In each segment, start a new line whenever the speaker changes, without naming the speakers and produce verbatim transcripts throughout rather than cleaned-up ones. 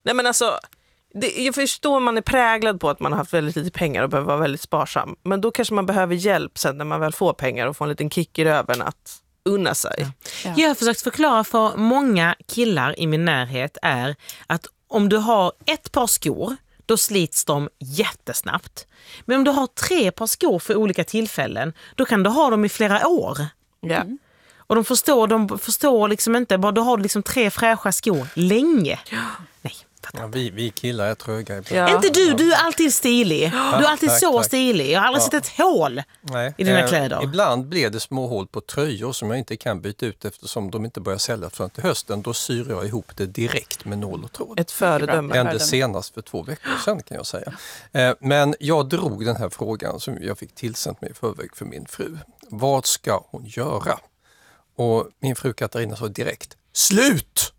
Nej men alltså, det, jag förstår man är präglad på att man har haft väldigt lite pengar och behöver vara väldigt sparsam. Men då kanske man behöver hjälp sen när man väl får pengar och får en liten kick i röven att unna sig.
Ja. Ja. Jag har försökt förklara för många killar i min närhet är att om du har ett par skor, då slits de jättesnabbt. Men om du har tre par skor för olika tillfällen, då kan du ha dem i flera år.
Ja.
Mm. Och de förstår, de förstår liksom inte, bara du har liksom tre fräscha skor länge. Nej.
Ja, vi, vi killar är tröga.
Ja. Inte du, du är alltid stilig. Du är alltid tack, så tack. stilig. Jag har aldrig ja. sett ett hål Nej. i dina eh, kläder.
Ibland blir det små hål på tröjor som jag inte kan byta ut eftersom de inte börjar sälja förrän till hösten. Då syr jag ihop det direkt med nål och tråd.
Ett föredöme.
Hände senast för två veckor sedan kan jag säga. Eh, men jag drog den här frågan som jag fick tillsänt mig i förväg för min fru. Vad ska hon göra? Och min fru Katarina sa direkt, slut!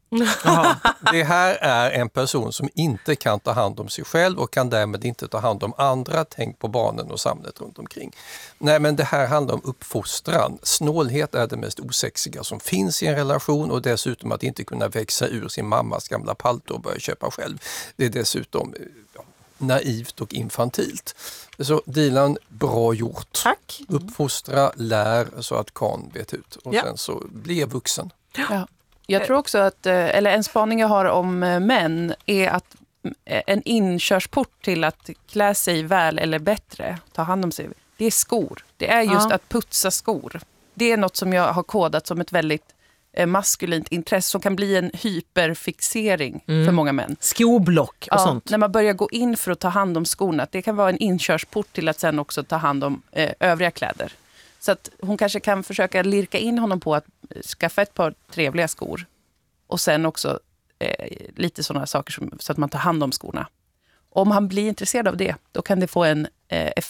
Det här är en person som inte kan ta hand om sig själv och kan därmed inte ta hand om andra. Tänk på barnen och samhället runt omkring. Nej, men det här handlar om uppfostran. Snålhet är det mest osexiga som finns i en relation och dessutom att inte kunna växa ur sin mammas gamla palto och börja köpa själv. Det är dessutom ja, naivt och infantilt. Så Dilan, bra gjort.
Tack.
Uppfostra, lär så att kan vet ut och
ja.
sen så blir vuxen.
Ja. Jag tror också att, eller en spaning jag har om män är att en inkörsport till att klä sig väl eller bättre, ta hand om sig, det är skor. Det är just ja. att putsa skor. Det är något som jag har kodat som ett väldigt maskulint intresse som kan bli en hyperfixering mm. för många män.
Skoblock och
ja,
sånt.
När man börjar gå in för att ta hand om skorna, det kan vara en inkörsport till att sen också ta hand om eh, övriga kläder. Så att hon kanske kan försöka lirka in honom på att skaffa ett par trevliga skor. Och sen också eh, lite sådana saker som, så att man tar hand om skorna. Om han blir intresserad av det, då kan det få en eh, effekt